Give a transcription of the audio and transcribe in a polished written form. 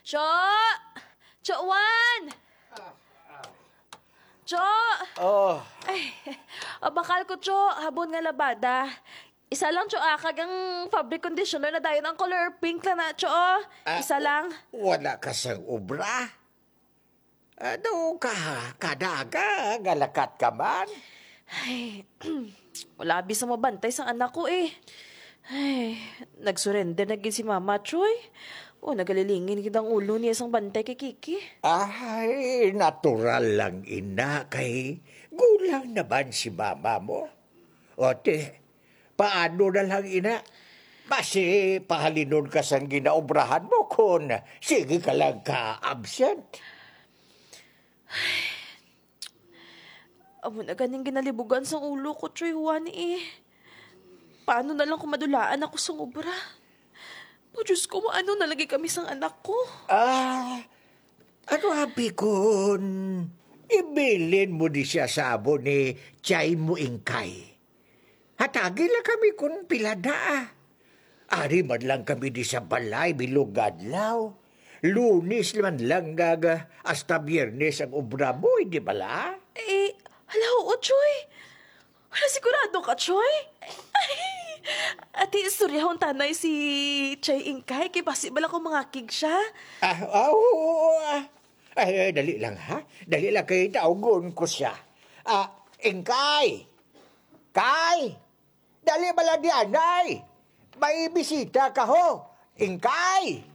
Cho! Chowan! Cho! Oh, Ay, bakal ko, Cho. Habon nga labada. Isa lang, Cho, kagang fabric conditioner na dayon ang color pink na, Cho. Isa lang. wala ka sa ubra. Ano ka, kadaga, galakat ka man. Ay, wala abis na mabantay sa anak ko eh. Ay, nagsurrender na gid si Mama Choy. O, nagalilingin gid ang ulo niya isang bantay kay Kiki. Ay, natural lang ina kay gulang naman si mama mo. Ote, paano na lang ina? Basi pahalinon ka sa ginaobrahan mo kung sige ka lang ka-absent. Amo na ganing ginalibugan sa ulo ko, Choy Juan eh. Paano na lang kung madulaan ako sa obra? O Diyos ko, ano nalagay kami sa anak ko? Ano habi kun ibilin mo di siya sabo ni Chay mo ingkay. Hatagi lang kami kun pilada. Ari man lang kami di sa balay bilog adlaw. Lunis man lang gaga hasta Biyernes ang obra mo, di bala? Eh, hala, oo, Choy. Wala sigurado ka, Choy? Ay, ati, istoryahon tanay si Chay Ingkay, kay basi bala ko mga kig siya. Oo. Ay, dali lang ha. Dali lang kay taugon ko siya. Ingkay! Kay! Dali bala di anay! May bisita ka ho! Ingkay!